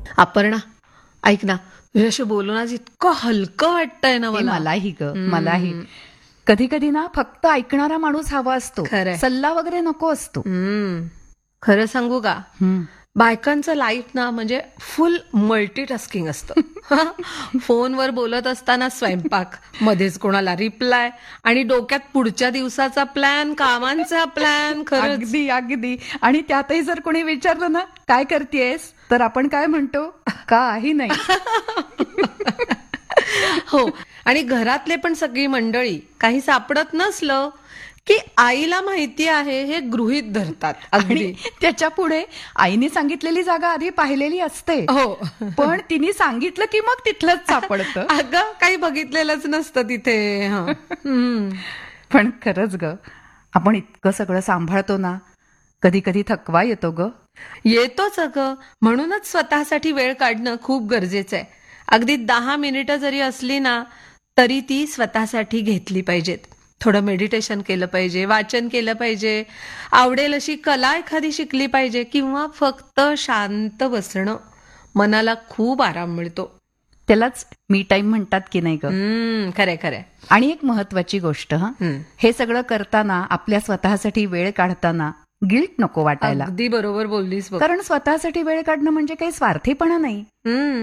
अपर्णा, ऐक ना, तुझ्याशी बोलून आज इतकं हलकं वाटतंय ना मला. मलाही ग, मलाही. कधी कधी ना फक्त ऐकणारा माणूस हवा असतो, खरंय. सल्ला वगैरे नको असतो. खरं सांगू का, हम्म. बायकांचं लाईफ ना म्हणजे फुल मल्टीटास्किंग असतं. फोनवर बोलत असताना स्वयंपाक, मध्येच कोणाला रिप्लाय, आणि डोक्यात पुढच्या दिवसाचा प्लॅन, कामांचा प्लॅन. खरंच. अगदी अगदी. आणि त्यातही जर कोणी विचारलं ना काय करतेयस, तर आपण काय म्हणतो, काही नाही. हो, आणि घरातले पण सगळी मंडळी काही सापडत नसलं की आईला माहिती आहे हे गृहीत धरतात. आणि अगदी. त्याच्या पुढे आईने सांगितलेली जागा आधी पाहिलेली असते, हो. पण तिने सांगितलं की मग तिथलंच सापडतं. अगं काही बघितलेलंच नसतं तिथे. पण खरंच ग, आपण इतकं सगळं सांभाळतो ना, कधी कधी थकवा येतो ग. येतोच अगं. म्हणूनच स्वतःसाठी वेळ काढणं खूप गरजेचं आहे. अगदी 10 मिनिटं जरी असली ना तरी ती स्वतःसाठी घेतली पाहिजेत. थोडं मेडिटेशन केलं पाहिजे, वाचन केलं पाहिजे, आवडेल अशी कला एखादी शिकली पाहिजे, किंवा फक्त शांत बसणं. मनाला खूप आराम मिळतो. त्यालाच मी टाइम म्हणतात की नाही ग. खरे खरे. आणि एक महत्वाची गोष्ट, हे सगळं करताना, आपल्या स्वतःसाठी वेळ काढताना गिल्ट नको वाटायला. अगदी बरोबर बोललीस बघ. कारण स्वतःसाठी वेळ काढणं म्हणजे काही स्वार्थीपणा नाही.